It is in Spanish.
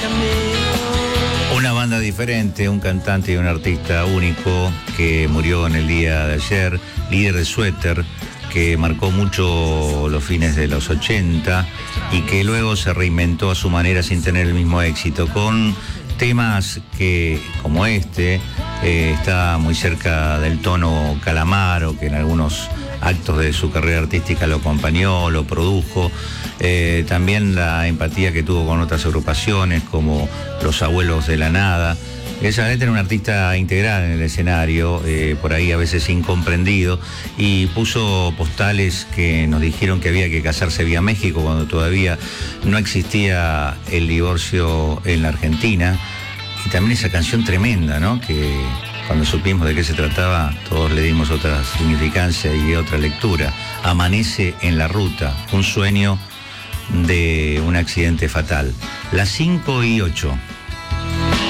Una banda diferente, un cantante y un artista único que murió en el día de ayer, líder de Suéter, que marcó mucho los fines de los 80 y que luego se reinventó a su manera sin tener el mismo éxito, con temas que, como está muy cerca del tono Calamaro, que en algunos actos de su carrera artística lo acompañó, lo produjo. También la empatía que tuvo con otras agrupaciones como Los Abuelos de la Nada. Esa letra era un artista integral en el escenario, por ahí a veces incomprendido, y puso postales que nos dijeron que había que casarse vía México cuando todavía no existía el divorcio en la Argentina. Y también esa canción tremenda, ¿no? Que cuando supimos de qué se trataba, todos le dimos otra significancia y otra lectura. Amanece en la ruta, un sueño de un accidente fatal. Las 5:08.